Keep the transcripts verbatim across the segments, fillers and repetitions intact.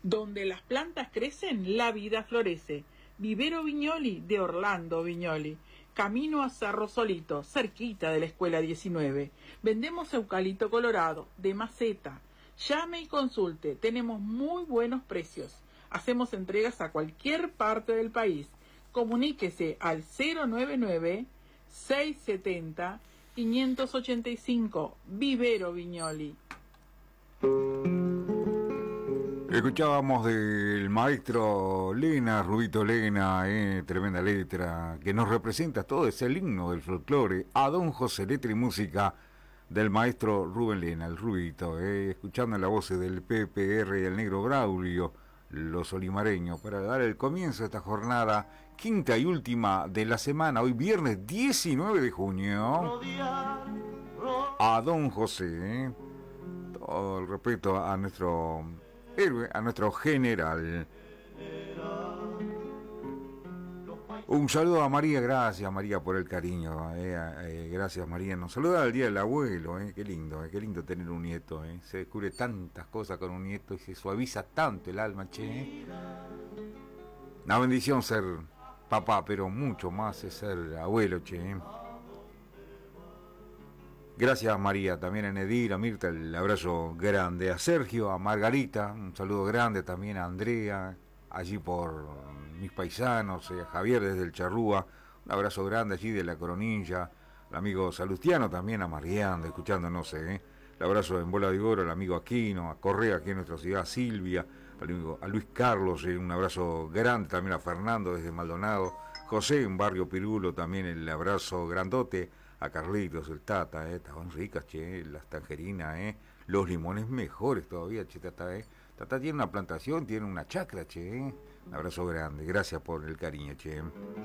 Donde las plantas crecen, la vida florece. Vivero Viñoli de Orlando Viñoli. Camino a Cerro Solito, cerquita de la Escuela diecinueve. Vendemos eucalipto colorado, de maceta. Llame y consulte, tenemos muy buenos precios. Hacemos entregas a cualquier parte del país. Comuníquese al cero nueve nueve, seis siete cero, cinco ocho cinco. Vivero Viñoli. Escuchábamos del maestro Lena, Rubito Lena, eh, tremenda letra, que nos representa todo ese himno del folclore, a Don José, letra y música del maestro Rubén Lena, el Rubito, eh, escuchando la voz del P P R y el negro Braulio, los olimareños, para dar el comienzo a esta jornada, quinta y última de la semana, hoy viernes diecinueve de junio, a Don José, eh, todo el respeto a nuestro héroe, a nuestro general. Un saludo a María, gracias María por el cariño, eh, eh, gracias María, nos saluda el día del abuelo, eh, qué lindo, eh, qué lindo tener un nieto, eh. Se descubre tantas cosas con un nieto y se suaviza tanto el alma, che. Eh. Una bendición ser papá, pero mucho más es ser abuelo, che. Eh. Gracias María, también a Nedir, a Mirta, el abrazo grande, a Sergio, a Margarita, un saludo grande también a Andrea, allí por mis paisanos, a Javier desde el Charrúa, un abrazo grande allí de la Coronilla, al amigo Salustiano también, a Marianda, escuchándonos, eh. El abrazo en Bola de Oro, al amigo Aquino, a Correa aquí en nuestra ciudad, a Silvia, al amigo, a Luis Carlos, eh, un abrazo grande también a Fernando desde Maldonado, José en Barrio Pirulo, también el abrazo grandote, a Carlitos, el Tata, eh, estaban ricas, che, las tangerinas, eh, los limones mejores todavía, che, Tata, eh. Tata tiene una plantación, tiene una chacra, che, eh. Un abrazo grande, gracias por el cariño, che.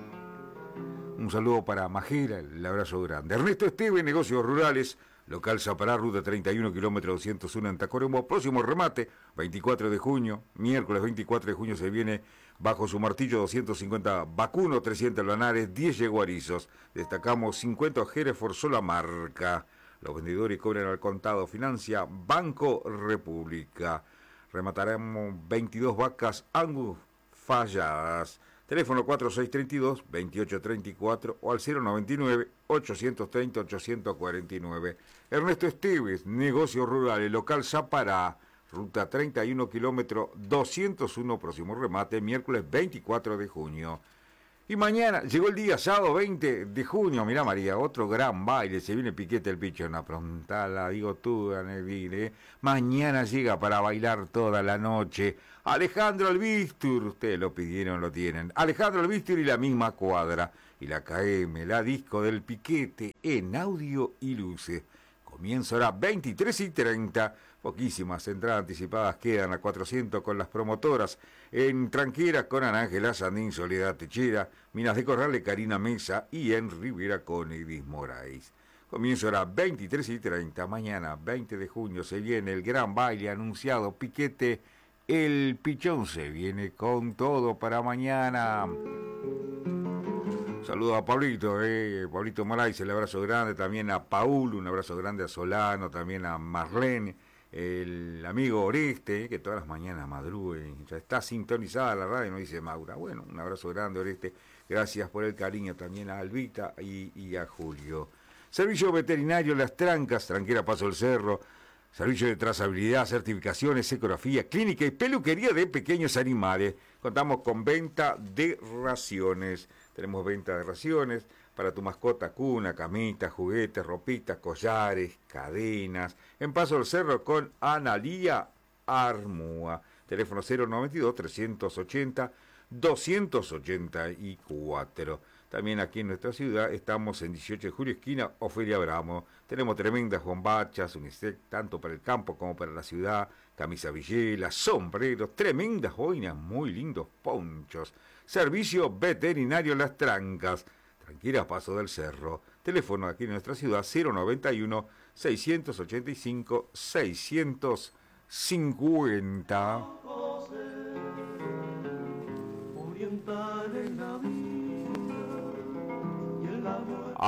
Un saludo para Majera, el abrazo grande. Ernesto Esteve, Negocios Rurales, local Zapará, ruta treinta y uno, kilómetro doscientos uno en Tacuarembó. Próximo remate, veinticuatro de junio, miércoles veinticuatro de junio se viene bajo su martillo doscientos cincuenta vacuno, trescientos lanares, diez yeguarizos. Destacamos cincuenta Hereford sola marca. Los vendedores cobran al contado, financia Banco República. Remataremos veintidós vacas Angus falladas. Teléfono cuatro seis tres dos, dos ocho tres cuatro o al cero noventa y nueve, ochocientos treinta, ochocientos cuarenta y nueve. Ernesto Esteves, Negocios Rurales, local Zapará, ruta treinta y uno, kilómetro doscientos uno, próximo remate, miércoles veinticuatro de junio. Y mañana, llegó el día, sábado veinte de junio, mirá María, otro gran baile, se viene Piquete el Picho, una prontala, digo tú, Anelville, ¿eh? Mañana llega para bailar toda la noche, Alejandro Albistur, ustedes lo pidieron, lo tienen, Alejandro Albistur y la misma cuadra, y la K M, la disco del Piquete, en audio y luces. Comienzo ahora veintitrés y treinta, poquísimas entradas anticipadas quedan a cuatrocientos con las promotoras. En Tranquera con Anángela Sandín, Soledad Techera, Minas de Corrales, Karina Mesa y en Rivera con Edith Moraes. Comienzo ahora veintitrés y treinta, mañana veinte de junio se viene el gran baile anunciado, Piquete el Pichón se viene con todo para mañana. Saludos a Pablito, eh, Pablito Moraes, el abrazo grande, también a Paul, un abrazo grande a Solano, también a Marlene, el amigo Oreste, que todas las mañanas madrugue, ya está sintonizada la radio, nos dice Maura. Bueno, un abrazo grande, Oreste, gracias por el cariño también a Albita y, y a Julio. Servicio Veterinario Las Trancas, Tranquera Paso del Cerro, servicio de trazabilidad, certificaciones, ecografía, clínica y peluquería de pequeños animales. Contamos con venta de raciones. Tenemos venta de raciones para tu mascota, cuna, camita, juguetes, ropitas, collares, cadenas. En Paso del Cerro con Analía Armúa. Teléfono cero noventa y dos, trescientos ochenta, doscientos ochenta y cuatro. También aquí en nuestra ciudad estamos en dieciocho de julio, esquina Ofelia Bramo. Tenemos tremendas bombachas, unisex, tanto para el campo como para la ciudad, camisa villela, sombreros, tremendas boinas, muy lindos ponchos. Servicio Veterinario Las Trancas, Tranquera Paso del Cerro. Teléfono aquí en nuestra ciudad cero noventa y uno, seiscientos ochenta y cinco, seiscientos cincuenta.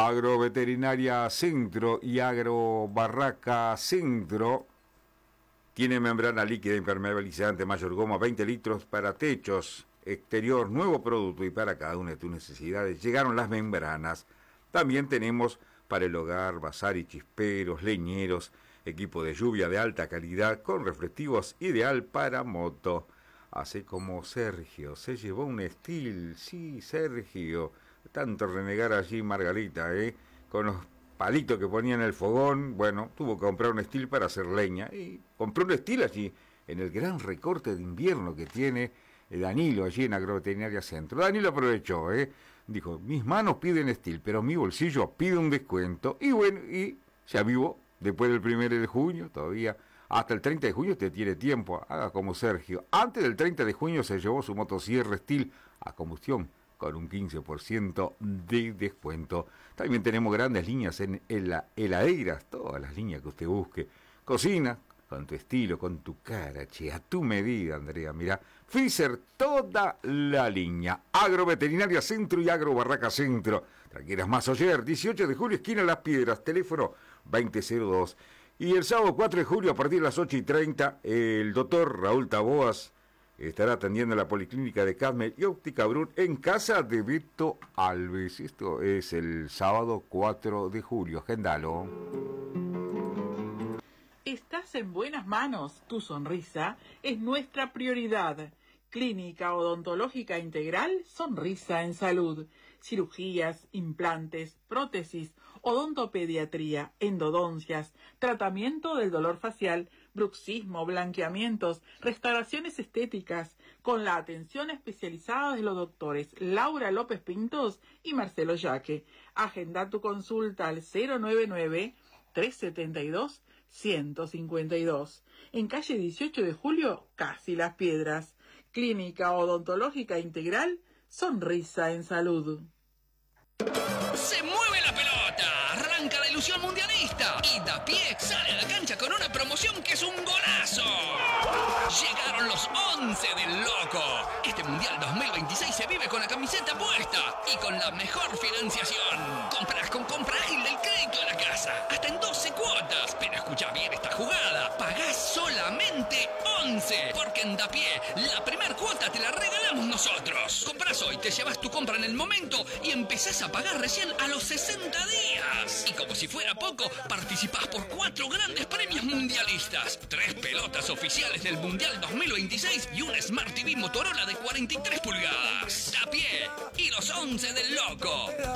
Agroveterinaria Centro y Agrobarraca Centro Tiene membrana líquida impermeabilizante Mayor Goma, veinte litros para techos, exterior, nuevo producto y para cada una de tus necesidades. Llegaron las membranas. También tenemos para el hogar, bazar y chisperos, leñeros, equipo de lluvia de alta calidad con reflectivos ideal para moto. Así como Sergio, se llevó un Steel, sí, Sergio, tanto renegar allí Margarita, ¿eh? Con los palitos que ponía en el fogón, bueno, tuvo que comprar un Steel para hacer leña, y compró un Steel allí, en el gran recorte de invierno que tiene Danilo, allí en Agroveterinaria Centro. Danilo aprovechó, ¿eh? Dijo, mis manos piden Steel, pero mi bolsillo pide un descuento, y bueno, y se avivó, después del primero de junio, todavía... Hasta el treinta de junio usted tiene tiempo, haga como Sergio. Antes del treinta de junio se llevó su motosierra Steel a combustión con un quince por ciento de descuento. También tenemos grandes líneas en heladeras, todas las líneas que usted busque. Cocina, con tu estilo, con tu cara, che, a tu medida, Andrea. Mirá, Freezer, toda la línea. Agroveterinaria Centro y Agro Barraca Centro. Tranquilas más Oller, dieciocho de julio, esquina Las Piedras, teléfono veinte cero dos. Y el sábado cuatro de julio, a partir de las ocho y treinta, el doctor Raúl Taboas estará atendiendo en la Policlínica de Cadme y Óptica Brun en casa de Beto Alves. Esto es el sábado cuatro de julio. Agendalo. Estás en buenas manos. Tu sonrisa es nuestra prioridad. Clínica Odontológica Integral, Sonrisa en Salud. Cirugías, implantes, prótesis, odontopediatría, endodoncias, tratamiento del dolor facial, bruxismo, blanqueamientos, restauraciones estéticas, con la atención especializada de los doctores Laura López Pintos y Marcelo Yaque. Agenda tu consulta al cero nueve nueve, tres siete dos, uno cinco dos. En calle dieciocho de julio, Casi Las Piedras. Clínica Odontológica Integral, Sonrisa en Salud. ¡Se mueve la pelota! ¡Arranca la ilusión mundialista! Y Dapié sale a la cancha con una promoción que es un golazo. Llegaron los once del Loco. Este Mundial dos mil veintiséis se vive con la camiseta puesta y con la mejor financiación. Compras con compra ágil del crédito de la casa. Hasta en doce cuotas. Pero escucha bien esta jugada. Pagás solamente once. Porque en Dapié la primer cuota te la regalamos nosotros. Compras hoy, te llevas tu compra en el momento y empezás a pagar recién a los sesenta días. Y como si fuera poco, participás por cuatro grandes premios mundialistas. Tres pelotas oficiales del Mundial dos mil veintiséis y un Smart T V Motorola de cuarenta y tres pulgadas. Dapié y los once del Loco.